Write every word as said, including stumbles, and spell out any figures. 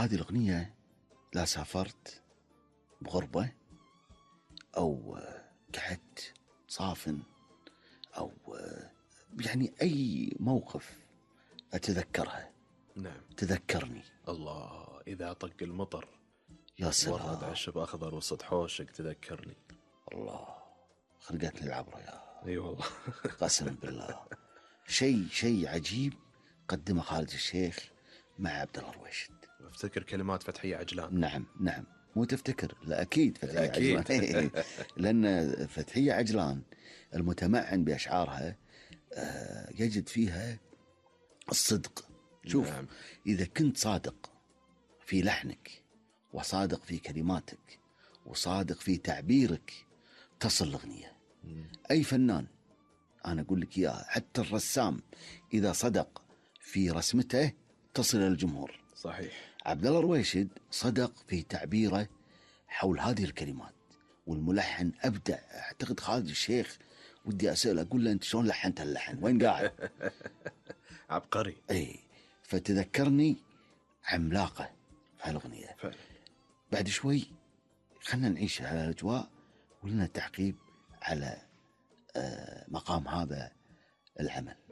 هذه الأغنية لا سافرت بغربة أو قعدت صافن أو يعني أي موقف أتذكرها. نعم. تذكرني. الله، إذا طق المطر يا سلام، ورد عشب أخضر وسط حوشك تذكرني. الله، خلقتني العبرة يا أي والله. قسم بالله. شيء شيء عجيب قدمه خالد الشيخ مع عبد الله الرويشد. افتكر كلمات فتحية عجلان. نعم نعم، مو تفتكر، لا أكيد فتحية أكيد. عجلان. لأن فتحية عجلان المتمعن بأشعارها يجد فيها الصدق. شوف، نعم. إذا كنت صادق في لحنك وصادق في كلماتك وصادق في تعبيرك تصل الأغنية. أي فنان أنا أقول لك إياها، حتى الرسام إذا صدق في رسمته تصل للجمهور. صحيح. عبد الله الرويشد صدق في تعبيره حول هذه الكلمات، والملحن أبدع. أعتقد خالد الشيخ ودي أسأل أقول له أنت شلون لحنت اللحن، وين قاعد؟ عبقري. أي، فتذكرني عملاقة في هالأغنية. فعلا. بعد شوي خلنا نعيش على الأجواء ولنا تعقيب على مقام هذا العمل.